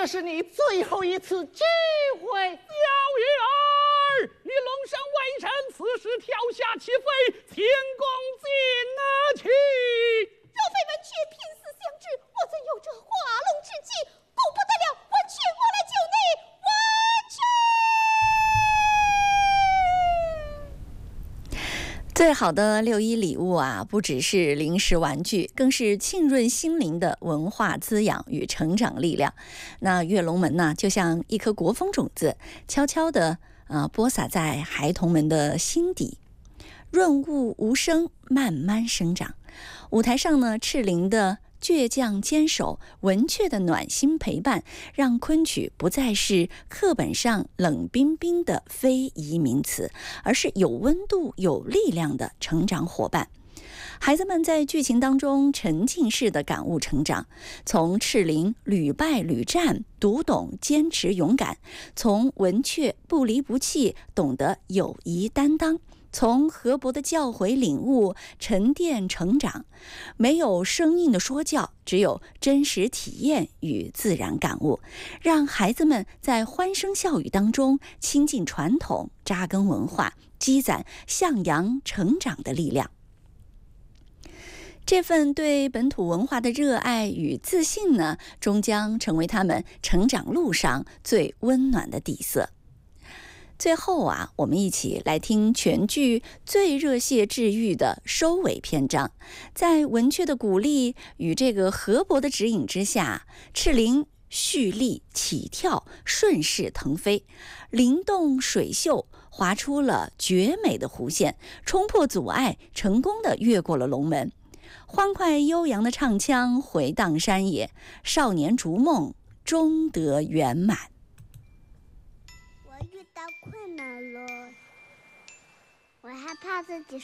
这是你最后一次机会。 小鱼儿，你龙生为臣，此时跳下起飞，前功尽了去。 若非文雀拼死相制，我怎有这画龙之计？顾不得了，文雀，我来救你，文雀。 最好的六一礼物啊，不只是零食玩具，更是浸润心灵的文化滋养与成长力量。那跃龙门呢，就像一颗国风种子，悄悄地播撒在孩童们的心底，润物无声，慢慢生长。舞台上呢，赤灵的倔强坚守，文雀的暖心陪伴，让昆曲不再是课本上冷冰冰的非遗名词，而是有温度、有力量的成长伙伴。孩子们在剧情当中沉浸式的感悟成长，从赤灵屡败屡战读懂坚持勇敢，从文雀不离不弃懂得友谊担当，从河伯的教诲领悟沉淀成长。没有生硬的说教，只有真实体验与自然感悟，让孩子们在欢声笑语当中亲近传统，扎根文化，积攒向阳成长的力量。这份对本土文化的热爱与自信呢，终将成为他们成长路上最温暖的底色。最后啊，我们一起来听全剧最热血治愈的收尾篇章。在文雀的鼓励与这个河伯的指引之下，赤灵蓄力起跳，顺势腾飞，灵动水袖划出了绝美的弧线，冲破阻碍，成功地越过了龙门。欢快悠扬的唱腔回荡山野，少年逐梦终得圆满。 我遇到困难了，我害怕自己